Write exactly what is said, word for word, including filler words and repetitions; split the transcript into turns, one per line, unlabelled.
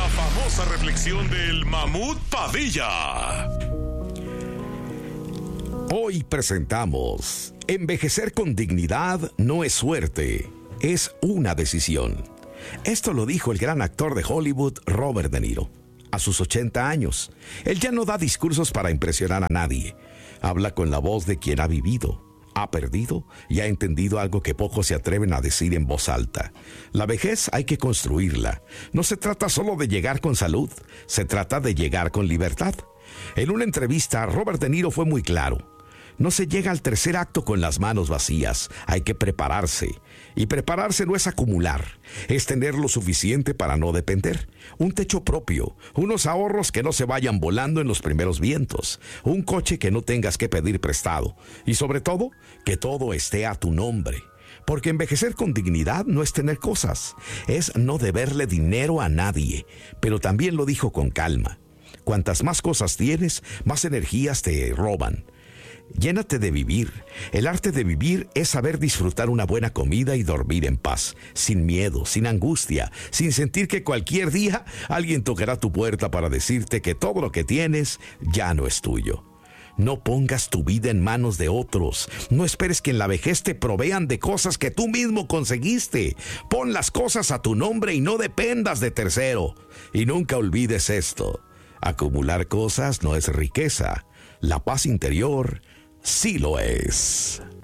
La famosa reflexión del Mamut Padilla.
Hoy presentamos: envejecer con dignidad no es suerte, es una decisión. Esto lo dijo el gran actor de Hollywood, Robert De Niro. A sus ochenta años, él ya no da discursos para impresionar a nadie. Habla con la voz de quien ha vivido, ha perdido y ha entendido algo que pocos se atreven a decir en voz alta. La vejez hay que construirla. No se trata solo de llegar con salud, se trata de llegar con libertad. En una entrevista, Robert De Niro fue muy claro. No se llega al tercer acto con las manos vacías, hay que prepararse. Y prepararse no es acumular, es tener lo suficiente para no depender. Un techo propio, unos ahorros que no se vayan volando en los primeros vientos, un coche que no tengas que pedir prestado y sobre todo, que todo esté a tu nombre. Porque envejecer con dignidad no es tener cosas, es no deberle dinero a nadie, pero también lo dijo con calma. Cuantas más cosas tienes, más energías te roban. Llénate de vivir. El arte de vivir es saber disfrutar una buena comida y dormir en paz, sin miedo, sin angustia, sin sentir que cualquier día alguien tocará tu puerta para decirte que todo lo que tienes ya no es tuyo. No pongas tu vida en manos de otros. No esperes que en la vejez te provean de cosas que tú mismo conseguiste. Pon las cosas a tu nombre y no dependas de tercero. Y nunca olvides esto: acumular cosas no es riqueza. La paz interior sí lo es.